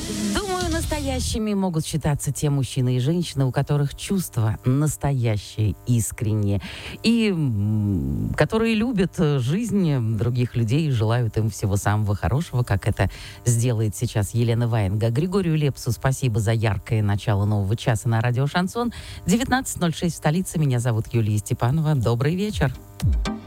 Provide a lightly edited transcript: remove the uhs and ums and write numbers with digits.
Думаю, настоящими могут считаться те мужчины и женщины, у которых чувства настоящие, искренние, и которые любят жизнь других людей и желают им всего самого хорошего, как это сделает сейчас Елена Ваенга. Григорию Лепсу спасибо за яркое начало нового часа на радио «Шансон». 19:06 в столице. Меня зовут Юлия Степанова. Добрый вечер.